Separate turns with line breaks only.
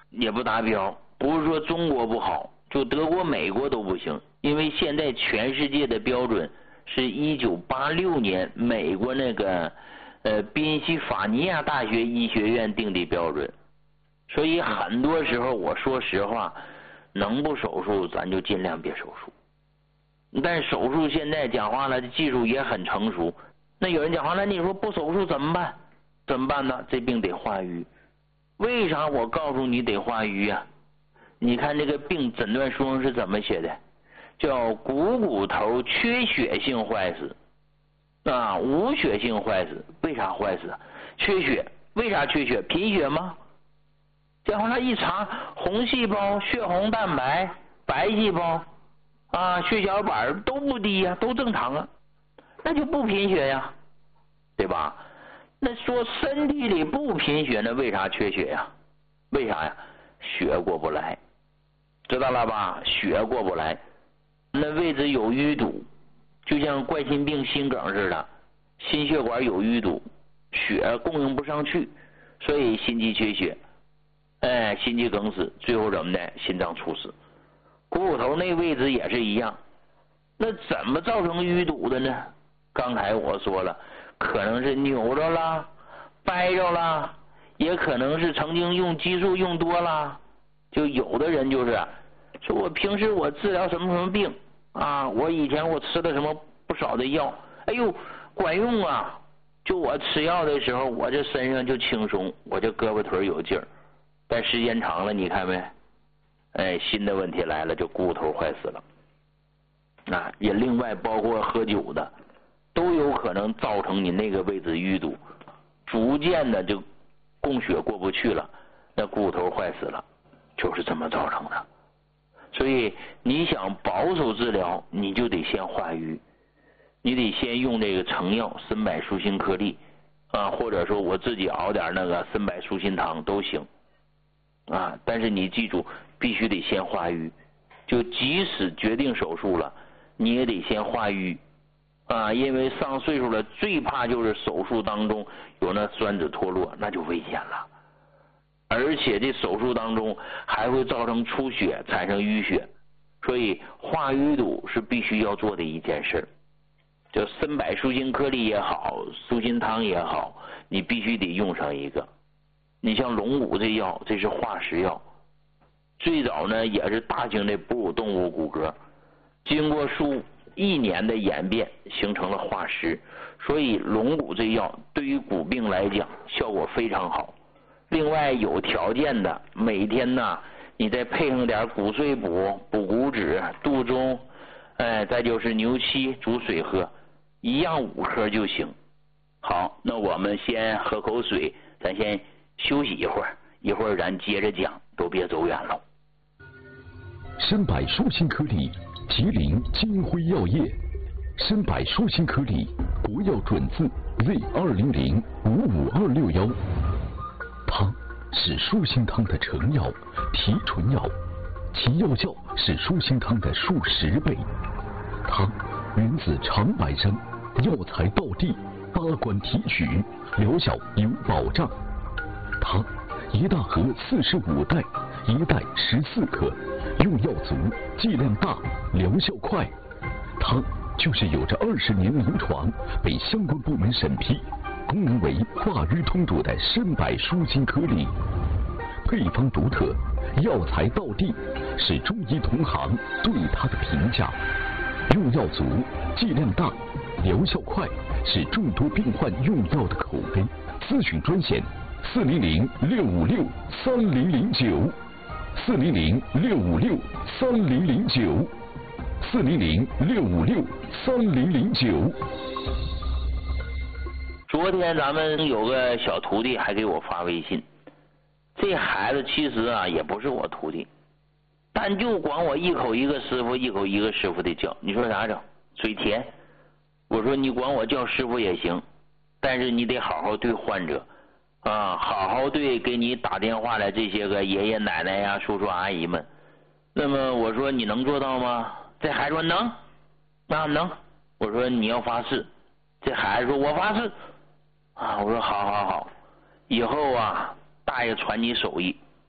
也不达标。不是说中国不好，就德国、美国都不行，因为现在全世界的标准是1986年美国那个宾夕法尼亚大学医学院定的标准。所以很多时候我说实话，能不手术咱就尽量别手术。但手术现在讲话了，技术也很成熟。那有人讲话了，你说不手术怎么办？怎么办呢？这病得化瘀。为啥我告诉你得化瘀啊？你看这个病诊断书上是怎么写的？叫股头缺血性坏死啊，无血性坏死。为啥坏死？缺血。为啥缺血？贫血吗？讲话了一查，红细胞、血红蛋白、白细胞啊、血小板都不低呀，都正常啊，那就不贫血呀，对吧？那说身体里不贫血，那为啥缺血呀？为啥呀？血过不来，知道了吧？血过不来，那位置有淤堵，就像冠心病、心梗似的，心血管有淤堵，血供应不上去，所以心肌缺血，心肌梗死，最后怎么的？心脏猝死。股头那位置也是一样，那怎么造成淤堵的呢？刚才我说了，可能是扭着了、掰着了，也可能是曾经用激素用多了。就有的人就是说，我平时我治疗什么什么病啊，我以前我吃了什么不少的药，哎呦管用啊！就我吃药的时候，我这身上就轻松，我这胳膊腿有劲儿。但时间长了，你看没？新的问题来了，就骨头坏死了。也另外包括喝酒的，都有可能造成你那个位置淤堵，逐渐的就供血过不去了，那骨头坏死了，就是这么造成的。所以你想保守治疗，你就得先化瘀，你得先用这个成药参柏舒心颗粒或者说我自己熬点那个参柏舒心汤都行但是你记住，必须得先化瘀。就即使决定手术了，你也得先化瘀因为上岁数了，最怕就是手术当中有那栓子脱落，那就危险了。而且这手术当中还会造成出血，产生淤血，所以化瘀堵是必须要做的一件事。就参柏舒心颗粒也好，舒心汤也好，你必须得用上一个。你像龙骨这药，这是化石药，最早呢也是大型的哺乳动物骨骼，经过数亿年的演变形成了化石，所以龙骨这药对于骨病来讲效果非常好。另外有条件的，每天呢你再配上点骨碎补、补骨脂、杜仲，再就是牛膝煮水喝，一样5颗就行。好，那我们先喝口水，咱先休息一会儿，一会儿咱接着讲，都别走远了。
参柏舒心颗粒，吉林金辉药业。参柏舒心颗粒，国药准字 Z200-55261。它是舒心汤的成药、提纯药，其药效是舒心汤的数10倍。它源自长白山，药材到地，8关提取，疗效有保障。它一大盒45袋，一袋14克，用药足，剂量大，疗效快。它就是有着20年临床，被相关部门审批，功能为化瘀通堵的参柏舒心颗粒。配方独特，药材到地，是中医同行对它的评价。用药足，剂量大，疗效快，是众多病患用药的口碑。咨询专线400-656-3009 400-656-3009 400-656-3009。
昨天咱们有个小徒弟还给我发微信，这孩子其实也不是我徒弟，但就管我一口一个师傅，一口一个师傅的叫，你说咋整？嘴甜。我说你管我叫师傅也行，但是你得好好对患者好好对给你打电话的这些个爷爷奶奶呀、叔叔阿姨们。那么我说你能做到吗？这孩子说能能。我说你要发誓。这孩子说我发誓我说好，以后大爷传你手艺，